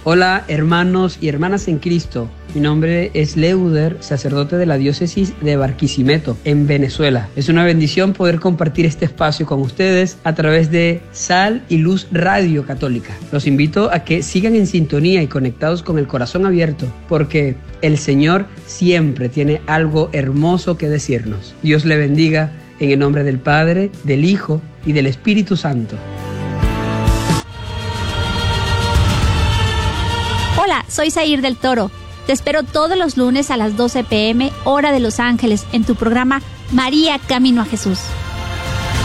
Hola hermanos y hermanas en Cristo, mi nombre es Leuder, sacerdote de la diócesis de Barquisimeto, en Venezuela. Es una bendición poder compartir este espacio con ustedes a través de Sal y Luz Radio Católica. Los invito a que sigan en sintonía y conectados con el corazón abierto, porque el Señor siempre tiene algo hermoso que decirnos. Dios le bendiga en el nombre del Padre, del Hijo y del Espíritu Santo. Hola, soy Zair del Toro. Te espero todos los lunes a las 12 p.m. hora de Los Ángeles en tu programa María Camino a Jesús.